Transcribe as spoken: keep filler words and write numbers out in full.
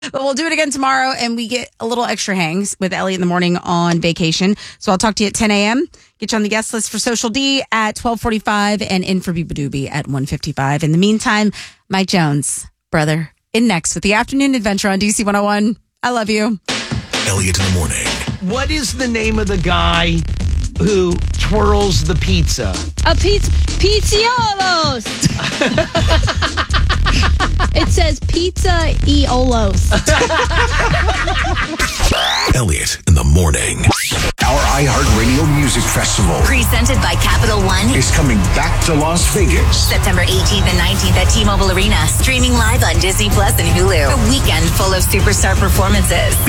But we'll do it again tomorrow, and we get a little extra hangs with Elliot in the morning on vacation. So I'll talk to you at ten a.m. Get you on the guest list for Social D at twelve forty-five and in for Biba Doobie at one fifty-five. In the meantime, Mike Jones, brother, in next with the Afternoon Adventure on D C one oh one. I love you. Elliot in the morning. What is the name of the guy who twirls the pizza? A pizza, Pizziolos. It says Pizza Eolos. Elliot in the morning. Our iHeartRadio Music Festival presented by Capital One is coming back to Las Vegas. September eighteenth and nineteenth at T-Mobile Arena. Streaming live on Disney Plus and Hulu. A weekend full of superstar performances.